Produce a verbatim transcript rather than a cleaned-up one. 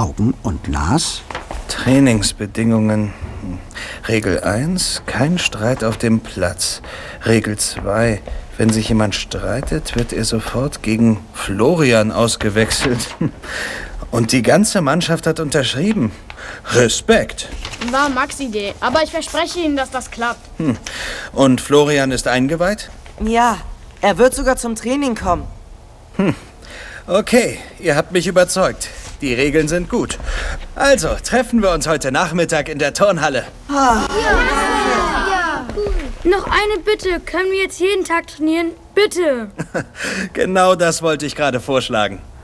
Augen und las: Trainingsbedingungen. Regel eins, kein Streit auf dem Platz. Regel zwei, wenn sich jemand streitet, wird er sofort gegen Florian ausgewechselt. Und die ganze Mannschaft hat unterschrieben. Respekt. War Max' Idee, aber ich verspreche Ihnen, dass das klappt. Hm. Und Florian ist eingeweiht? Ja, er wird sogar zum Training kommen. Hm. Okay, ihr habt mich überzeugt. Die Regeln sind gut. Also, treffen wir uns heute Nachmittag in der Turnhalle. Ah. Ja, ja. Cool. Noch eine Bitte. Können wir jetzt jeden Tag trainieren? Bitte. Genau das wollte ich gerade vorschlagen.